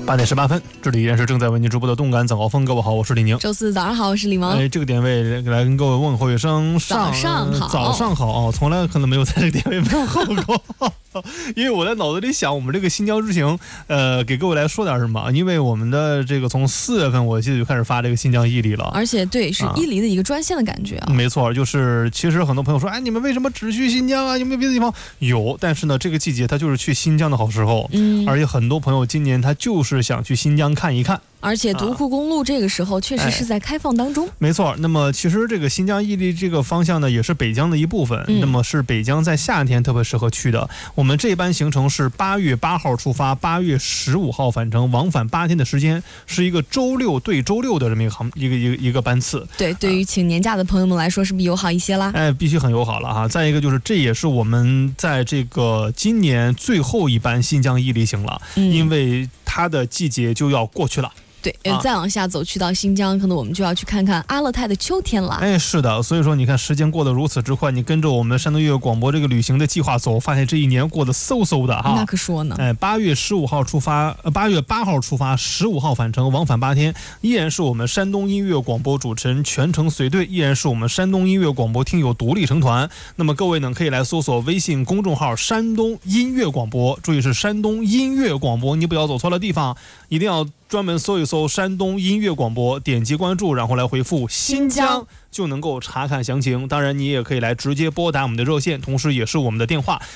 8点18分，这里依然是正在为您直播的动感早高峰。各位好，我是李宁。 周四早上好，我是李萌。 这个点位来跟各位问候一声早上好， 早上好啊！从来可能没有在这个点位问候过。因为我在脑子里想，我们这个新疆之行，给各位来说点什么？因为我们的这个从4月份我记得就开始发这个新疆伊犁了， 而且对，是伊犁的一个专线的感觉啊。 没错，就是其实很多朋友说，哎，你们为什么只去新疆啊？有没有别的地方？有，但是呢，这个季节它就是去新疆的好时候。而且很多朋友今年他就是想去新疆看一看。 而且独库公路这个时候确实是在开放当中。 没错，那么其实这个新疆伊犁这个方向呢，也是北疆的一部分。那么是北疆在夏天特别适合去的。我们这班行程是8月8号出发，8月15号返程，往返8天的时间，是一个周六对周六的这么一个班次。 对，对于请年假的朋友们来说，是不是友好一些啦？ 必须很友好了哈。再一个就是，这也是我们在这个今年最后一班新疆伊犁行了，因为它的季节就要过去了。 对，再往下走去到新疆，可能我们就要去看看阿勒泰的秋天了。 是的，所以说你看时间过得如此之快，你跟着我们山东音乐广播这个旅行的计划走，发现这一年过得嗖嗖的哈。 那可说呢。 8月15号出发，8月8号出发，15号返程，往返8天，依然是我们山东音乐广播主持人全程随队，依然是我们山东音乐广播听友独立成团。那么各位呢，可以来搜索微信公众号山东音乐广播，注意是山东音乐广播，你不要走错了地方，一定要专门搜一搜山东音乐广播，点击关注，然后来回复新疆，就能够查看详情。当然你也可以来直接拨打我们的热线，同时也是我们的电话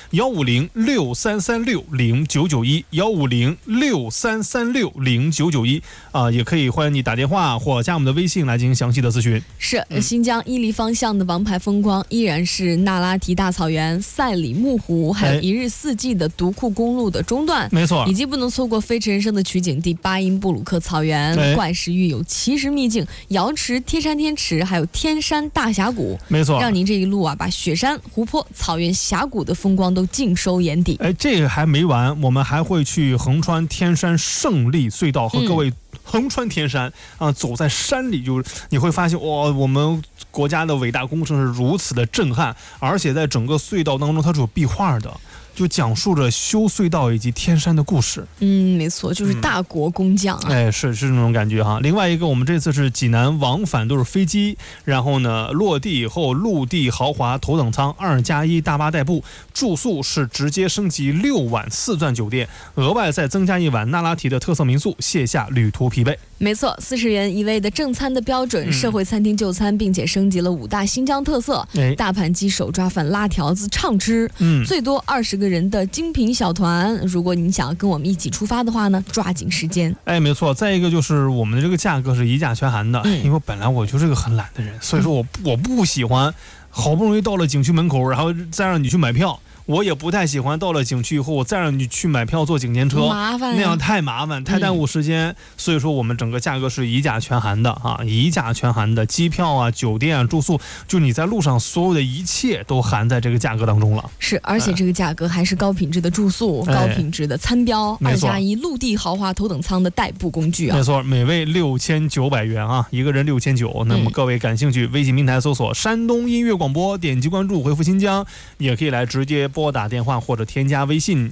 15063360991，15063360991也可以欢迎你打电话或加我们的微信来进行详细的咨询。 是新疆伊犁方向的王牌风光依然是那拉提大草原、赛里木湖，还有一日四季的独库公路的中段。 没错， 以及不能错过飞驰人生的取景地巴音布鲁克草原、怪石峪有奇石秘境、瑶池、天山天池，还有天山大峡谷。 没错， 让您这一路把雪山、湖泊、草原、峡谷的风光都尽收眼底。 这个还没完，我们还会去横穿天山胜利隧道，和各位横穿天山走在山里，就是你会发现哇，我们国家的伟大工程是如此的震撼，而且在整个隧道当中它是有壁画的，就讲述着修隧道以及天山的故事。 没错，就是大国工匠啊。 是那种感觉哈。另外一个，我们这次是济南往返都是飞机，然后呢落地以后陆地豪华头等舱2+1大巴代步，住宿是直接升级6晚4钻酒店，额外再增加1晚那拉提的特色民宿，卸下旅途疲惫。 没错，40元一位的正餐的标准，社会餐厅就餐，并且升级了5大新疆特色，大盘鸡、手抓饭、拉条子畅吃，最多20个人的精品小团。如果你想要跟我们一起出发的话呢，抓紧时间。 没错。再一个就是我们的这个价格是一价全含的，因为本来我就是个很懒的人，所以说我不喜欢好不容易到了景区门口，然后再让你去买票。我也不太喜欢到了景区以后，我再让你去买票坐景间车， 麻烦那样太麻烦，太耽误时间。所以说我们整个价格是一价全含的一价全含的，机票啊、酒店啊、住宿，就你在路上所有的一切都含在这个价格当中了。 是，而且这个价格还是高品质的住宿、高品质的餐标，2+1陆地豪华头等舱的代步工具啊。 没错，每位6900元一个人6900。那么各位感兴趣，微信平台搜索山东音乐广播，点击关注，回复新疆，也可以来直接拨打电话或者添加微信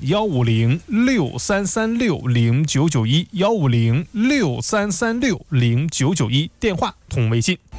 15063360991，15063360991，电话同微信。